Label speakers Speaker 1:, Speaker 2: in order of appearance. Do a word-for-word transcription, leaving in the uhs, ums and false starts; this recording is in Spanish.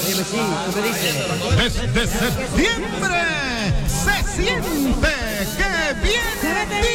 Speaker 1: Dime sí, tú me dices.
Speaker 2: Desde septiembre se siente que viene